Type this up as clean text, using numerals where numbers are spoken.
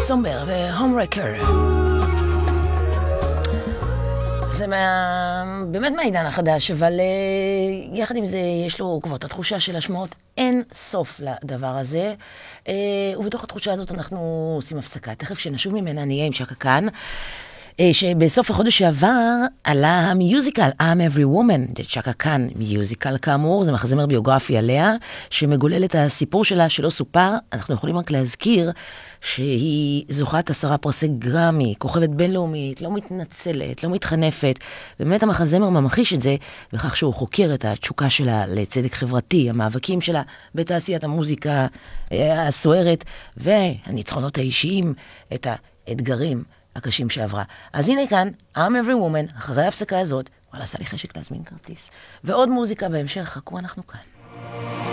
סומבר והומרקר. זה באמת מהעידן החדש, אבל יחד עם זה יש לו כבר את התחושה של השמעות אין סוף לדבר הזה, ובתוך התחושה הזאת אנחנו עושים הפסקה. תכף כשנשוב ממנה נהיה עם שקה כאן, שבסוף החודש שעבר עלה המיוזיקל I'm Every Woman, שקה כאן מיוזיקל כאמור, זה מחזמר ביוגרפי עליה, שמגולל את הסיפור שלה שלא סופר. אנחנו יכולים רק להזכיר שהיא זוכת 10 פרסי גרמי, כוכבת בינלאומית, לא מתנצלת, לא מתחנפת, באמת המחזמר ממחיש את זה, בכך שהוא חוקר את התשוקה שלה לצדק חברתי, המאבקים שלה בתעשיית המוזיקה הסוערת, והניצחונות האישיים, את האתגרים הקשים שעברה. אז הנה כאן, I'm Every Woman, אחרי ההפסקה הזאת, וואלה, עשה לי חשק להזמין כרטיס. ועוד מוזיקה בהמשך, חכו, אנחנו כאן.